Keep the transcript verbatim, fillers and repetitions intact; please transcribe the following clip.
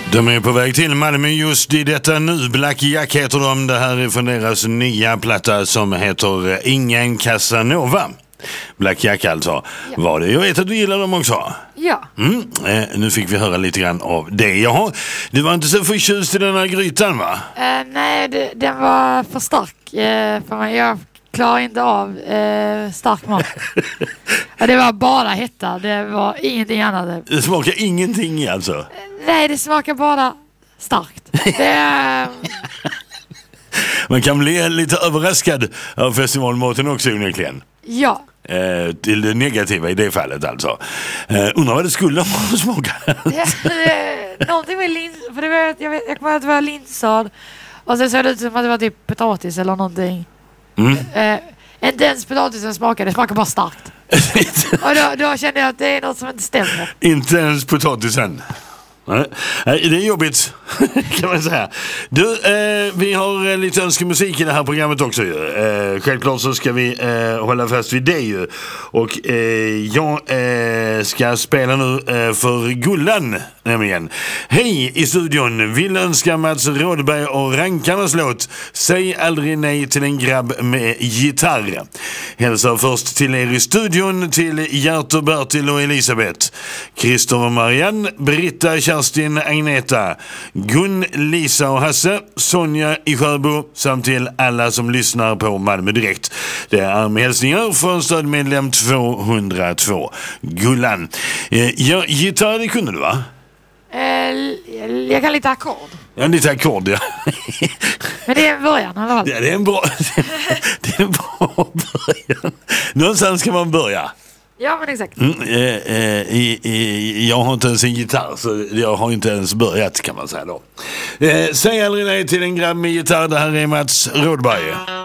De är på väg till Malmö just i detta nu. Black Jack heter de. Det här är från deras nya platta som heter Ingen Casanova. Black Jack alltså. Ja. Var det? Jag vet att du gillar dem också. Ja. Mm. Eh, nu fick vi höra lite grann av det. Jaha, du var inte så förtjust i den här grytan, va? Uh, nej, det, den var för stark uh, för mig. Jag klarar inte av uh, stark mat. Ja, det var bara hetta. Det var ingenting annat. Det smakar ingenting alltså? Uh, nej, det smakar bara starkt. Det, uh... Man kan bli lite överraskad av festivalmaten också onekligen. Ja. Eh, till det negativa i det fallet alltså. Eh, undrar vad det skulle smaka. Ja, någonting med lins, för det var, jag, vet, jag kommer ihåg att det var linsad och sen såg det ut som att det var typ potatis eller någonting. Mm. Eh, inte ens potatisen smakar, det smakar bara starkt. Och då, då kände jag att det är något som inte stämmer. Inte ens potatisen. Nej, det är jobbigt kan man säga. Du, eh, vi har lite önskemusik i det här programmet också ju. Eh, självklart så ska vi eh, hålla fast vid det ju. Och eh, jag eh, ska spela nu eh, för Gullan nämligen. Hej i studion, vill önska Mats Rådberg och Rankarnas låt Säg aldrig nej till en grabb med gitarr. Hälsar först till er i studion, till Gert och Bertil och Elisabeth, Christopher och Marianne, Britta, Kerstin, Agneta, Gun, Lisa och Hasse, Sonja i Sjöbo samt till alla som lyssnar på Malmö Direkt. Det är med hälsningar från stödmedlem tvåhundratvå, Gullan. Eh, ja, gitarr det kunde du, va? Eh, jag kan lite ackord. Ja, lite ackord, ja. Men det är en början, eller vad? Ja, det är en bra, det är en bra början. Någonstans ska man börja. Ja, men exakt. Mm, eh, eh, i, i, jag har inte ens en gitarr, så jag har inte ens börjat kan man säga då. Eh, säg aldrig nej till en grabb med gitarr. Det här är Mats Rådberg.